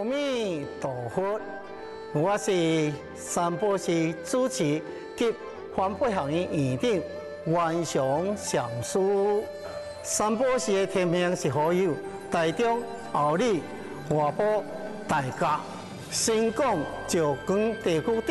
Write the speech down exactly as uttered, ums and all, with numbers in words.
阿弥陀佛，我是三宝寺主持及环保学院院长袁祥上师。三宝寺的天命是好友，台中、后里、外埔、大甲、新港、石冈地区。